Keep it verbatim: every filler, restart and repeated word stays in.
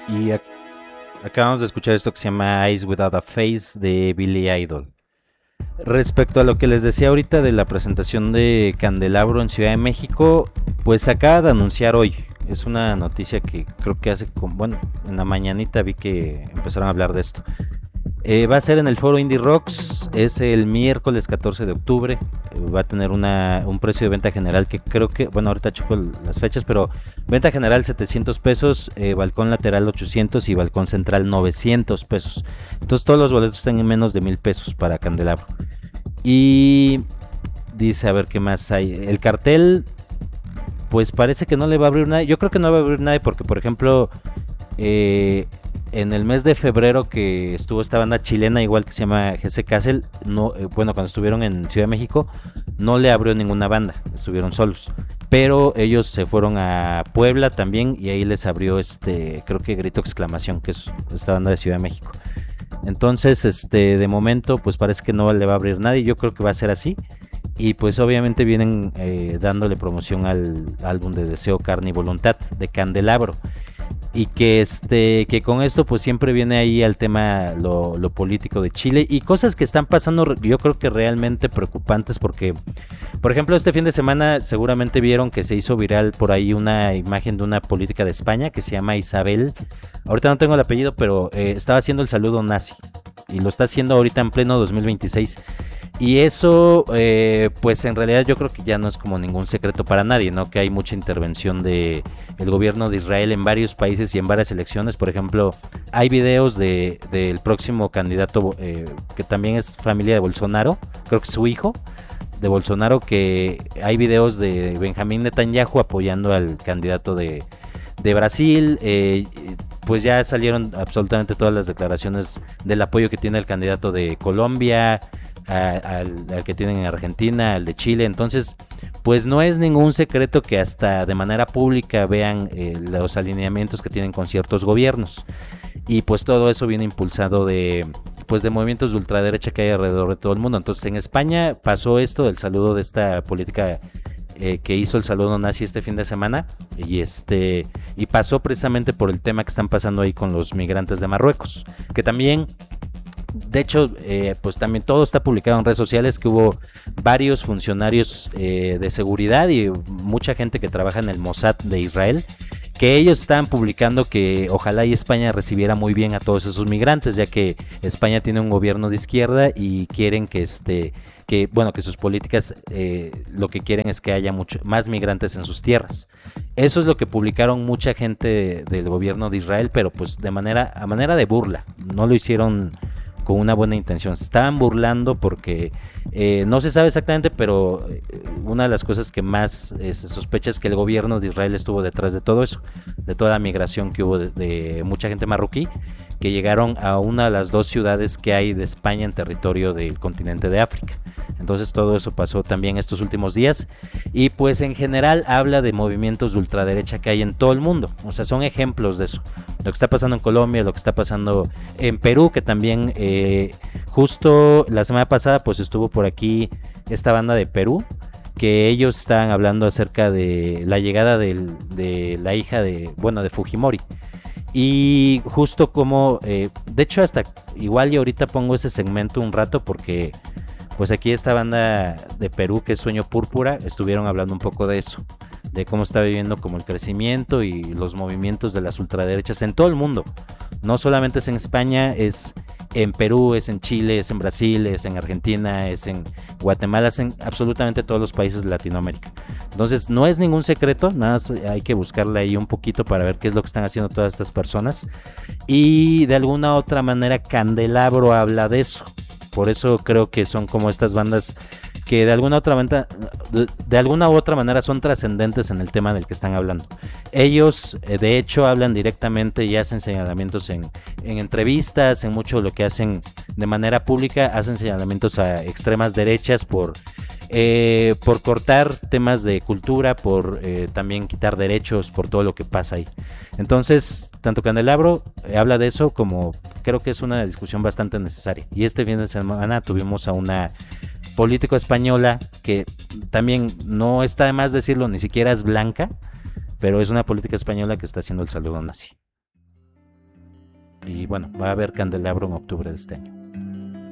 Y ac- acabamos de escuchar esto que se llama Eyes Without a Face de Billy Idol. Respecto a lo que les decía ahorita de la presentación de Candelabro en Ciudad de México, pues se acaba de anunciar hoy. Es una noticia que creo que hace, con, bueno, en la mañanita vi que empezaron a hablar de esto. Eh, va a ser en el Foro Indie Rocks, es el miércoles catorce de octubre. Eh, va a tener una, un precio de venta general que creo que, bueno, ahorita checo las fechas, pero venta general setecientos pesos, eh, balcón lateral ochocientos y balcón central novecientos pesos. Entonces todos los boletos están en menos de mil pesos para Candelabro. Y dice, a ver qué más hay. El cartel, pues parece que no le va a abrir nadie. Yo creo que no va a abrir nadie porque, por ejemplo, eh, en el mes de febrero que estuvo esta banda chilena, igual que se llama G C Castle, no, eh, bueno, cuando estuvieron en Ciudad de México, no le abrió ninguna banda, estuvieron solos. Pero ellos se fueron a Puebla también y ahí les abrió este, creo que Grito Exclamación, que es esta banda de Ciudad de México. Entonces, este, de momento, pues parece que no le va a abrir nadie. Yo creo que va a ser así. Y pues obviamente vienen eh, dándole promoción al álbum de Deseo, Carne y Voluntad de Candelabro. Y que este que con esto pues siempre viene ahí al tema lo, lo político de Chile y cosas que están pasando yo creo que realmente preocupantes porque por ejemplo este fin de semana seguramente vieron que se hizo viral por ahí una imagen de una política de España que se llama Isabel, ahorita no tengo el apellido pero eh, estaba haciendo el saludo nazi y lo está haciendo ahorita en pleno dos mil veintiséis. Y eso, eh, pues en realidad yo creo que ya no es como ningún secreto para nadie, ¿no? Que hay mucha intervención de el gobierno de Israel en varios países y en varias elecciones. Por ejemplo, hay videos de del próximo candidato eh, que también es familia de Bolsonaro, creo que su hijo de Bolsonaro, que hay videos de Benjamín Netanyahu apoyando al candidato de, de Brasil. Eh, pues ya salieron absolutamente todas las declaraciones del apoyo que tiene el candidato de Colombia, a, al, al que tienen en Argentina, al de Chile. Entonces, pues no es ningún secreto que hasta de manera pública vean eh, los alineamientos que tienen con ciertos gobiernos. Y pues todo eso viene impulsado de pues de movimientos de ultraderecha que hay alrededor de todo el mundo. Entonces en España pasó esto del saludo de esta política eh, que hizo el saludo nazi este fin de semana y este y pasó precisamente por el tema que están pasando ahí con los migrantes de Marruecos, que también de hecho, eh, pues también todo está publicado en redes sociales que hubo varios funcionarios eh, de seguridad y mucha gente que trabaja en el Mossad de Israel, que ellos estaban publicando que ojalá y España recibiera muy bien a todos esos migrantes, ya que España tiene un gobierno de izquierda y quieren que este que bueno que sus políticas eh, lo que quieren es que haya mucho más migrantes en sus tierras. Eso es lo que publicaron mucha gente de, del gobierno de Israel, pero pues de manera a manera de burla, no lo hicieron con una buena intención. Se estaban burlando porque eh, no se sabe exactamente, pero eh, una de las cosas que más eh, se sospecha es que el gobierno de Israel estuvo detrás de todo eso, de toda la migración que hubo de, de mucha gente marroquí que llegaron a una de las dos ciudades que hay de España en territorio del continente de África. Entonces todo eso pasó también estos últimos días y pues en general habla de movimientos de ultraderecha que hay en todo el mundo. O sea, son ejemplos de eso. Lo que está pasando en Colombia, lo que está pasando en Perú, que también eh, justo la semana pasada pues estuvo por aquí esta banda de Perú, que ellos estaban hablando acerca de la llegada del, de la hija de, bueno, de Fujimori. Y justo como, eh, de hecho hasta igual y ahorita pongo ese segmento un rato porque pues aquí esta banda de Perú que es Sueño Púrpura estuvieron hablando un poco de eso, de cómo está viviendo como el crecimiento y los movimientos de las ultraderechas en todo el mundo. No solamente es en España, es en Perú, es en Chile, es en Brasil, es en Argentina, es en Guatemala, es en absolutamente todos los países de Latinoamérica. Entonces no es ningún secreto, nada más hay que buscarle ahí un poquito para ver qué es lo que están haciendo todas estas personas. Y de alguna otra manera Candelabro habla de eso. Por eso creo que son como estas bandas que de alguna otra manera, de, de alguna u otra manera son trascendentes en el tema del que están hablando. Ellos eh, de hecho hablan directamente y hacen señalamientos en, en entrevistas, en mucho de lo que hacen de manera pública, hacen señalamientos a extremas derechas por eh, por cortar temas de cultura, por eh, también quitar derechos, por todo lo que pasa ahí. Entonces, tanto Candelabro eh, habla de eso como creo que es una discusión bastante necesaria. Y este fin de semana tuvimos a una político española que también no está de más decirlo, ni siquiera es blanca, pero es una política española que está haciendo el saludo nazi. Y bueno, va a haber Candelabro en octubre de este año.